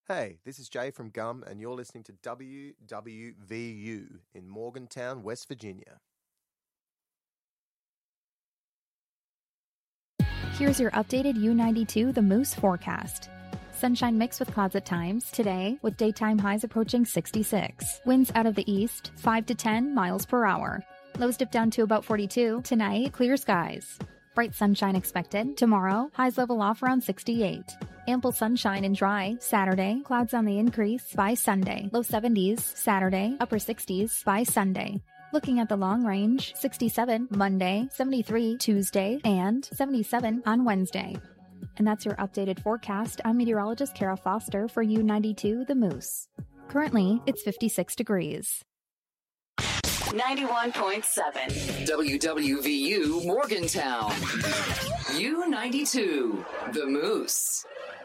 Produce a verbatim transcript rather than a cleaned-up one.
Hey, this is Jay from Gum, and you're listening to W W V U in Morgantown, West Virginia. Here's your updated U ninety-two The Moose forecast. Sunshine mixed with clouds at times today, with daytime highs approaching sixty-six. Winds out of the east, five to ten miles per hour. Lows dip down to about forty-two. Tonight, clear skies. Bright sunshine expected. Tomorrow, highs level off around sixty-eight. Ample sunshine and dry. Saturday, clouds on the increase by Sunday. Low seventies. Saturday, upper sixties by Sunday. Looking at the long range, sixty-seven Monday, seventy-three Tuesday, and seventy-seven on Wednesday. And that's your updated forecast. I'm meteorologist Kara Foster for U ninety-two The Moose. Currently, it's fifty-six degrees. ninety-one point seven W W V U Morgantown. U ninety-two The Moose.